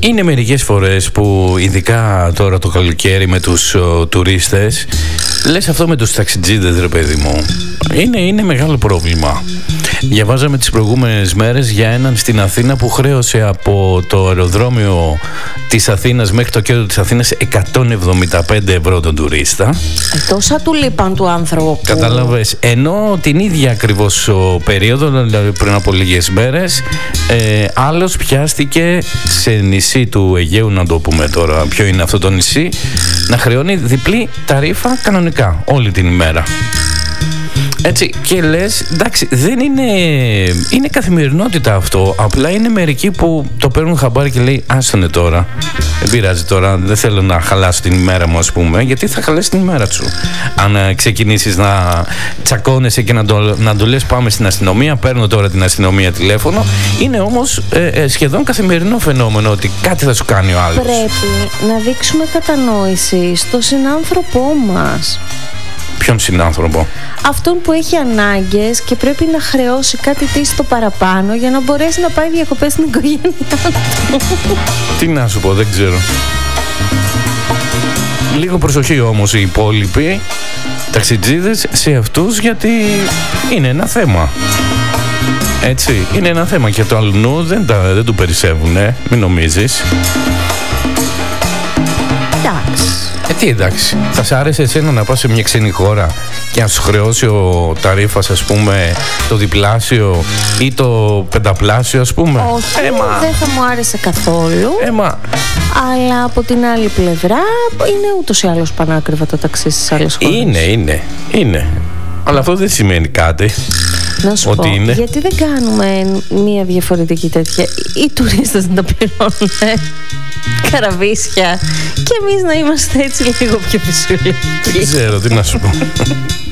Είναι μερικές φορές που, ειδικά τώρα το καλοκαίρι με τους τουρίστες, λες αυτό με τους ταξιτζίδες, ρε παιδί μου, είναι μεγάλο πρόβλημα. Διαβάζαμε τις προηγούμενες μέρες για έναν στην Αθήνα που χρέωσε από το αεροδρόμιο της Αθήνας μέχρι το κέντρο της Αθήνας 175 ευρώ τον τουρίστα. Τόσα του λείπαν του άνθρωπου. Κατάλαβες. Ενώ την ίδια ακριβώς περίοδο, δηλαδή πριν από λίγες μέρες, άλλος πιάστηκε σε νησί του Αιγαίου, να το πούμε τώρα ποιο είναι αυτό το νησί, να χρεώνει διπλή ταρίφα κανονικά όλη την ημέρα. Έτσι, και λες, εντάξει, δεν είναι καθημερινότητα αυτό. Απλά είναι μερικοί που το παίρνουν χαμπάρι και λέει, άστονε τώρα, δεν πειράζει τώρα, δεν θέλω να χαλάσω την ημέρα μου, ας πούμε. Γιατί θα χαλάσει την ημέρα σου αν ξεκινήσεις να τσακώνεσαι και να το λες πάμε στην αστυνομία. Παίρνω τώρα την αστυνομία τηλέφωνο. Είναι όμως σχεδόν καθημερινό φαινόμενο ότι κάτι θα σου κάνει ο άλλος. Πρέπει να δείξουμε κατανόηση στο συνάνθρωπό μας. Ποιον συνάνθρωπο? Αυτόν που έχει ανάγκες και πρέπει να χρεώσει κάτι στο παραπάνω για να μπορέσει να πάει διακοπές στην οικογένειά του. Τι να σου πω, δεν ξέρω. Λίγο προσοχή όμως οι υπόλοιποι ταξιτζίδες σε αυτούς, γιατί είναι ένα θέμα. Έτσι, είναι ένα θέμα και το αλλού δεν του περισσεύουν, μην νομίζεις. Εντάξει. Τι εντάξει, θα σ' άρεσε εσένα να πας σε μια ξένη χώρα και να σου χρεώσει ο ταρίφας, ας πούμε, το διπλάσιο ή το πενταπλάσιο, ας πούμε? Όχι, δεν θα μου άρεσε καθόλου. Αλλά από την άλλη πλευρά είναι ούτως ή άλλως πανάκριβα τα ταξί στις άλλες χώρες. Είναι. Αλλά αυτό δεν σημαίνει κάτι. Να σου πω, είναι. Γιατί δεν κάνουμε μια διαφορετική τέτοια? Οι τουρίστες να τα πληρώνουν καραβίσια και εμείς να είμαστε έτσι λίγο πιο φυσιολογικοί. Δεν ξέρω τι να σου πω.